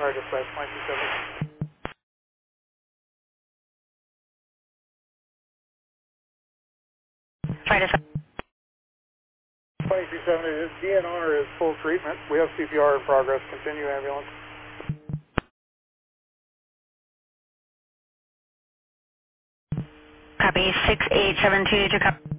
car dispatch 2270. Try to 2270, this DNR is full treatment. We have CPR in progress. Continue ambulance. copy 6872 to copy.